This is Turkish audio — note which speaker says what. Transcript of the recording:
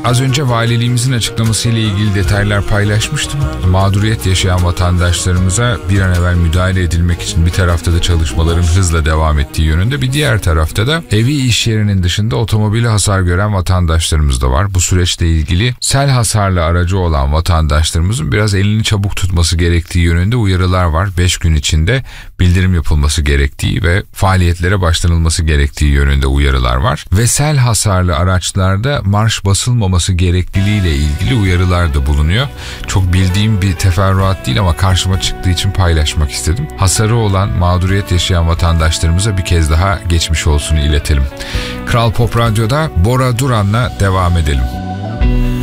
Speaker 1: Az önce valiliğimizin açıklamasıyla ilgili detaylar paylaşmıştım. Mağduriyet yaşayan vatandaşlarımıza bir an evvel müdahale edilmek için bir tarafta da çalışmaların hızla devam ettiği yönünde, bir diğer tarafta da evi iş yerinin dışında otomobili hasar gören vatandaşlarımız da var. Bu süreçle ilgili sel hasarlı aracı olan vatandaşlarımızın biraz elini çabuk tutması gerektiği yönünde uyarılar var. 5 gün içinde bildirim yapılması gerektiği ve faaliyetlere başlanılması gerektiği yönünde uyarılar var. Ve sel hasarlı araçlarda marş basılmaması gerekliliğiyle ilgili uyarılar da bulunuyor. Çok bildiğim bir teferruat değil ama karşıma çıktığı için paylaşmak istedim. Hasarı olan, mağduriyet yaşayan vatandaşlarımıza bir kez daha geçmiş olsunu iletelim. Kral Pop Radyo'da Bora Duran'la devam edelim.